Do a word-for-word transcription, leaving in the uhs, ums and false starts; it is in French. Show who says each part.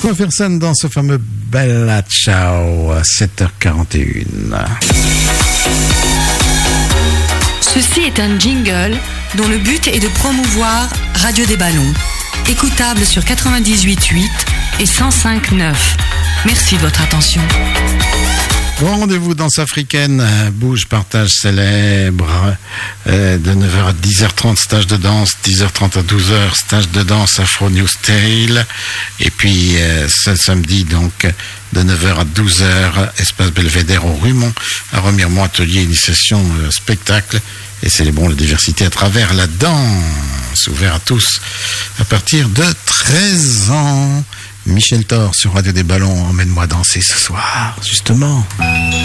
Speaker 1: Jefferson dans ce fameux Bella Ciao à sept heures quarante et un.
Speaker 2: Ceci est un jingle dont le but est de promouvoir Radio des Ballons, écoutable sur quatre-vingt-dix-huit virgule huit et cent cinq virgule neuf. Merci de votre attention.
Speaker 1: Rendez-vous danse africaine, bouge, partage, célèbre, euh, de neuf heures à dix heures trente, stage de danse, dix heures trente à douze heures, stage de danse Afro New Style, et puis euh, ce samedi donc de neuf heures à douze heures, espace Belvédère au Rumont, à Remiremont, atelier, initiation, euh, spectacle, et célébrons la diversité à travers la danse, ouvert à tous, à partir de treize ans. Michel Thor sur Radio des Ballons, emmène-moi danser ce soir, justement.